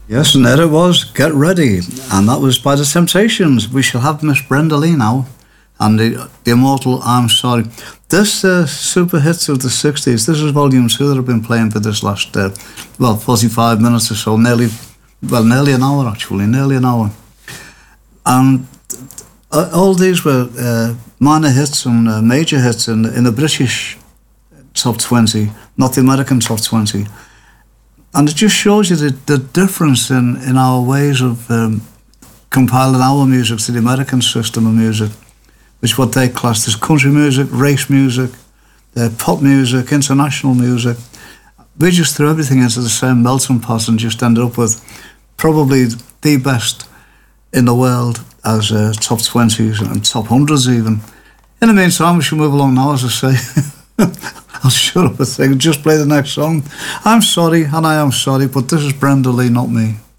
Yes, and there it was, Get Ready. And that was by The Temptations. We shall have Miss Brenda Lee now. And the immortal I'm Sorry. This super hits of the 60s, this is volume 2 that I've been playing for this last, 45 minutes or so, nearly an hour actually, nearly an hour. And all these were minor hits and major hits in the British top 20, not the American top 20. And it just shows you the difference in our ways of compiling our music to the American system of music, which is what they classed as country music, race music, pop music, international music. We just threw everything into the same melting pot and just ended up with probably the best in the world as top 20s and top 100s even. In the meantime, we should move along now, as I say. I'll shut up a thing and just play the next song. I'm sorry, and I am sorry, but this is Brenda Lee, not me.